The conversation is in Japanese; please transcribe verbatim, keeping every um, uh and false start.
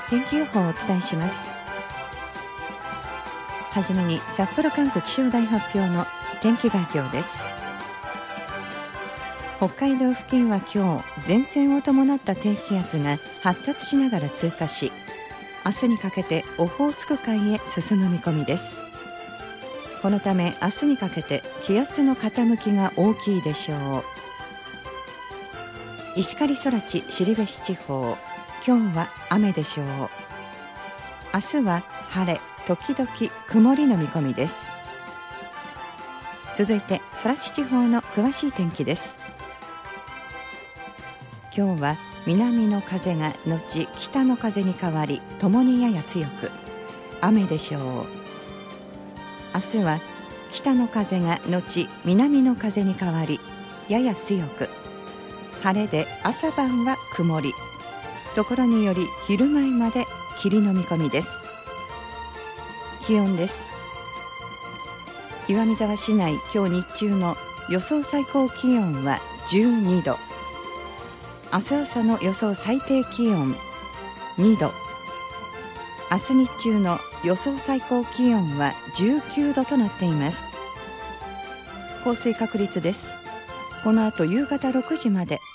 天気予報をお伝えします。はじめに札幌管区気象台発表の天気概況です。北海道付近は今日、前線を伴った低気圧が発達しながら通過し、明日にかけてオホーツク海へ進む見込みです。このため明日にかけて気圧の傾きが大きいでしょう。石狩空知後志地方、今日は雨でしょう。明日は晴れ時々曇りの見込みです。続いて空知地方の詳しい天気です。今日は南の風が後北の風に変わり、ともにやや強く雨でしょう。明日は北の風が後南の風に変わり、やや強く晴れで朝晩は曇り、ところにより昼前まで霧の見込みです。気温です。岩見沢市内、今日日中の予想最高気温はじゅうにど、明日朝の予想最低気温にど、明日日中の予想最高気温はじゅうきゅうどとなっています。降水確率です。この後夕方ろくじまで